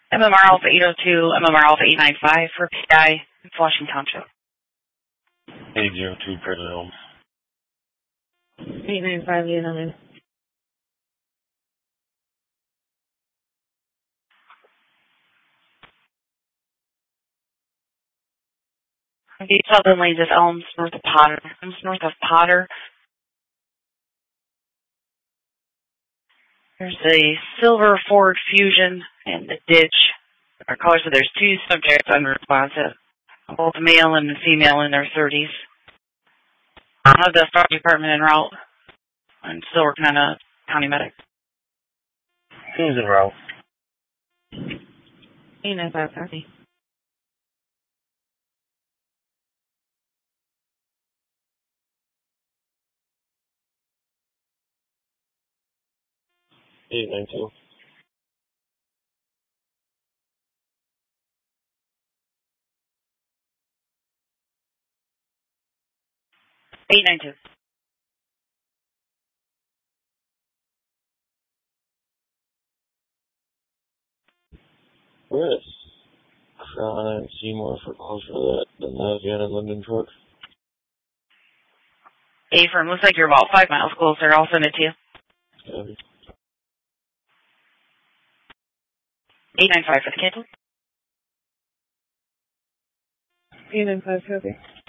MMR Alpha 802, MMR Alpha 895 for PI in Flushing Township. 802 President Holmes. 895 800. The Southern Lanes is Elms north of Potter. Elms north of Potter. There's a silver Ford Fusion in the ditch. Our caller said there's two subjects unresponsive, both male and female in their 30s. I have the fire department en route. I'm still working on a county medic. Who's en route? 895 copy. Eight nine two. 892. Chris. Trying to see more for calls for that than that Vienna London truck. A firm, looks like you're about 5 miles closer. I'll send it to you. Copy. 895 for the cancel. 895 copy.